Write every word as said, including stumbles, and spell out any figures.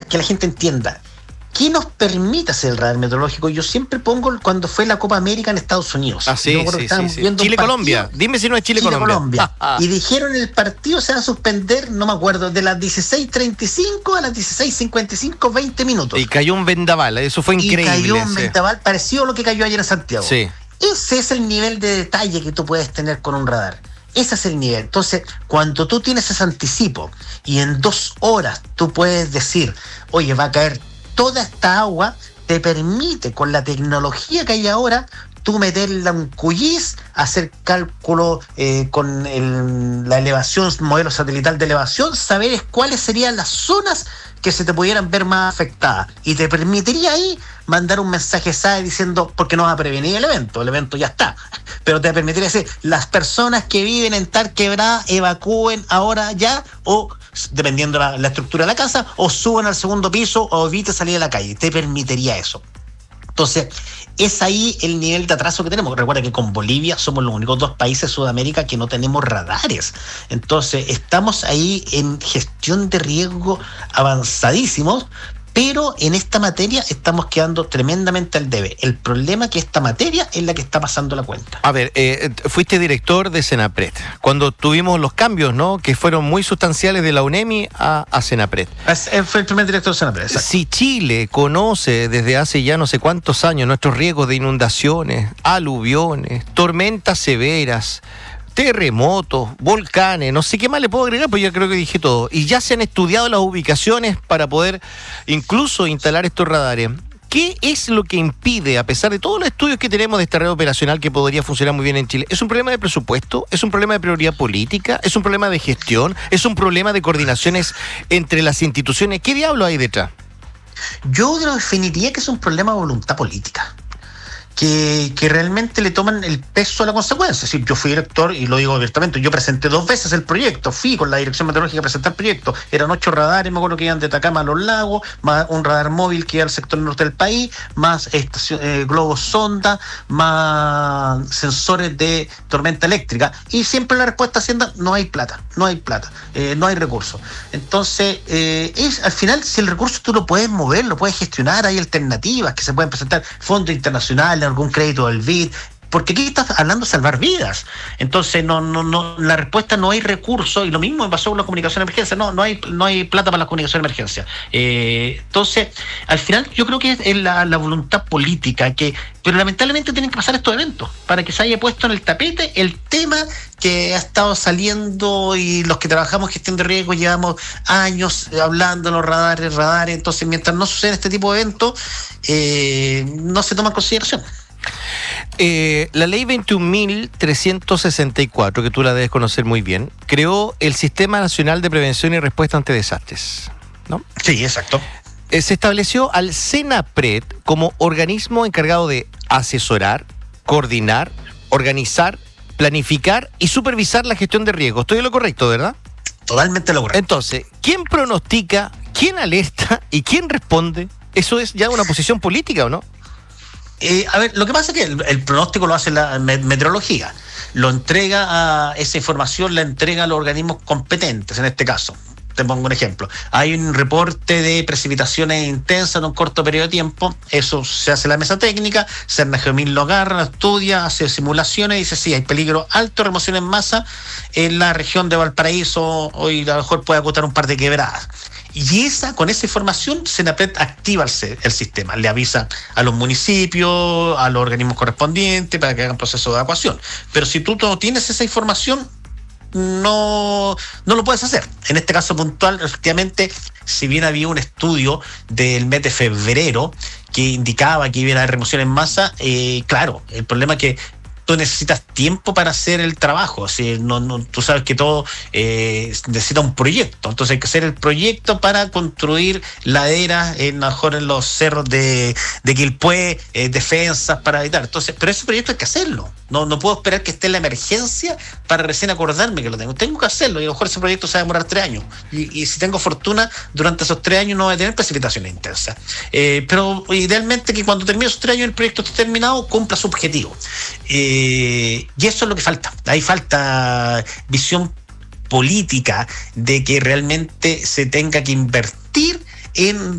que la gente entienda. ¿Qué nos permite hacer el radar meteorológico? Yo siempre pongo cuando fue la Copa América en Estados Unidos. Ah, sí, sí, sí, sí. Chile-Colombia. Dime si no es Chile-Colombia. Chile, y dijeron el partido se va a suspender, no me acuerdo, de las dieciséis treinta y cinco a las dieciséis cincuenta y cinco, veinte minutos. Y cayó un vendaval, eso fue increíble. Y cayó un sí. vendaval parecido a lo que cayó ayer en Santiago. Sí. Ese es el nivel de detalle que tú puedes tener con un radar. Ese es el nivel. Entonces, cuando tú tienes ese anticipo y en dos horas tú puedes decir, oye, va a caer toda esta agua, te permite, con la tecnología que hay ahora, tú meterla en un Q G I S, hacer cálculo eh, con el, la elevación, modelo satelital de elevación, saber cuáles serían las zonas que se te pudieran ver más afectadas. Y te permitiría ahí mandar un mensaje S A E diciendo, porque no va a prevenir el evento, el evento ya está. Pero te permitiría decir, las personas que viven en tal quebrada evacúen ahora ya, o dependiendo la, la estructura de la casa, o suban al segundo piso, o evite salir a la calle. Te permitiría eso. Entonces, es ahí el nivel de atraso que tenemos. Recuerda que con Bolivia somos los únicos dos países de Sudamérica que no tenemos radares. Entonces, estamos ahí en gestión de riesgo avanzadísimos, pero en esta materia estamos quedando tremendamente al debe. El problema es que esta materia es la que está pasando la cuenta. A ver, eh, fuiste director de Senapred, cuando tuvimos los cambios, ¿no?, que fueron muy sustanciales de la UNEMI a, a Senapred. Es, fue el primer director de Senapred, exacto. Si Chile conoce desde hace ya no sé cuántos años nuestros riesgos de inundaciones, aluviones, tormentas severas, terremotos, volcanes, no sé qué más le puedo agregar, pues ya creo que dije todo. Y ya se han estudiado las ubicaciones para poder incluso instalar estos radares. ¿Qué es lo que impide, a pesar de todos los estudios que tenemos de esta red operacional que podría funcionar muy bien en Chile? ¿Es un problema de presupuesto? ¿Es un problema de prioridad política? ¿Es un problema de gestión? ¿Es un problema de coordinaciones entre las instituciones? ¿Qué diablo hay detrás? Yo definiría que es un problema de voluntad política. Que, que realmente le toman el peso a la consecuencia. Es decir, yo fui director, y lo digo abiertamente, yo presenté dos veces el proyecto, fui con la dirección meteorológica a presentar el proyecto, eran ocho radares, me acuerdo que iban de Atacama a los lagos, más un radar móvil que iba al sector norte del país, más estación, eh, globos sonda, más sensores de tormenta eléctrica, y siempre la respuesta Hacienda, no hay plata, no hay plata, eh, no hay recursos. Entonces, eh, es, al final, si el recurso tú lo puedes mover, lo puedes gestionar, hay alternativas que se pueden presentar, fondos internacionales, algún crédito del B I D, porque aquí estás hablando de salvar vidas. Entonces, no, no, no, la respuesta no hay recursos, y lo mismo me pasó con la comunicación de emergencia, no, no hay, no hay plata para la comunicación de emergencia. Eh, entonces, al final, yo creo que es la, la voluntad política, que, pero lamentablemente tienen que pasar estos eventos para que se haya puesto en el tapete el tema que ha estado saliendo, y los que trabajamos en gestión de riesgo llevamos años hablando de los radares, radares. Entonces, mientras no sucede este tipo de eventos, eh, no se toma en consideración. Eh, la ley veintiún mil trescientos sesenta y cuatro, que tú la debes conocer muy bien, creó el Sistema Nacional de Prevención y Respuesta ante Desastres, ¿no? Sí, exacto. Eh, se estableció al Senapred como organismo encargado de asesorar, coordinar, organizar, planificar y supervisar la gestión de riesgos. Estoy en lo correcto, ¿verdad? Totalmente lo correcto. Entonces, ¿quién pronostica, quién alerta y quién responde? Eso es ya una posición política, ¿o no? Eh, a ver, lo que pasa es que el, el pronóstico lo hace la me- meteorología, lo entrega a esa información, la entrega a los organismos competentes. En este caso, te pongo un ejemplo, hay un reporte de precipitaciones intensas en un corto periodo de tiempo, eso se hace en la mesa técnica, Cernageomil lo agarra, lo estudia, hace simulaciones y dice sí, hay peligro alto de remoción en masa en la región de Valparaíso, hoy a lo mejor puede acotar un par de quebradas. Y esa, con esa información, Senapred activa el, el sistema, le avisa a los municipios, a los organismos correspondientes para que hagan proceso de evacuación. Pero si tú no tienes esa información, no, no lo puedes hacer. En este caso puntual, efectivamente, si bien había un estudio del mes de febrero que indicaba que iba a haber remoción en masa, eh, claro, el problema es que tú necesitas tiempo para hacer el trabajo. Si no, no, tú sabes que todo eh, necesita un proyecto, entonces hay que hacer el proyecto para construir laderas, en, mejor en los cerros de, de Quilpué, eh, defensas para evitar. Entonces, pero ese proyecto hay que hacerlo. No, no puedo esperar que esté en la emergencia para recién acordarme que lo tengo. Tengo que hacerlo, y a lo mejor ese proyecto se va a demorar tres años. Y, y si tengo fortuna, durante esos tres años no voy a tener precipitaciones intensas. Eh, pero idealmente que cuando termine esos tres años el proyecto esté terminado, cumpla su objetivo. Eh, y eso es lo que falta. Ahí falta visión política de que realmente se tenga que invertir en